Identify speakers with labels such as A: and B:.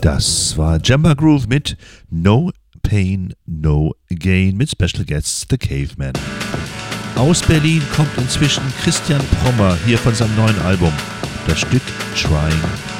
A: Das war Jamba Groove mit No Pain, No Gain mit Special Guests The Caveman. Aus Berlin kommt inzwischen Christian Prommer hier von seinem neuen Album. Das Stück Trying